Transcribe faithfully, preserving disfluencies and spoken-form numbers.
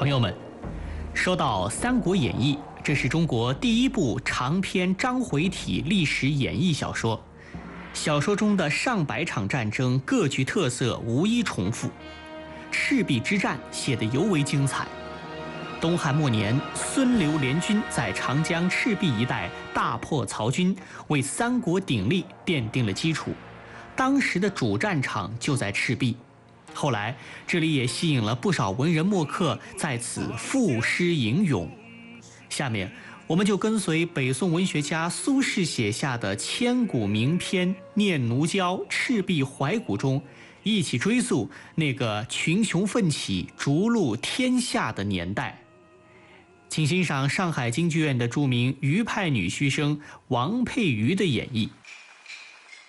朋友们，说到《三国演义》，这是中国第一部长篇章回体历史演义小说。小说中的上百场战争各具特色，无一重复。赤壁之战写得尤为精彩。东汉末年，孙刘联军在长江赤壁一带大破曹军，为三国鼎立奠定了基础。当时的主战场就在赤壁。后来，这里也吸引了不少文人墨客在此赋诗吟咏。下面，我们就跟随北宋文学家苏轼写下的千古名篇《念奴娇·赤壁怀古》中，一起追溯那个群雄奋起、逐鹿天下的年代。请欣赏上海京剧院的著名余派女婿生王佩瑜的演绎。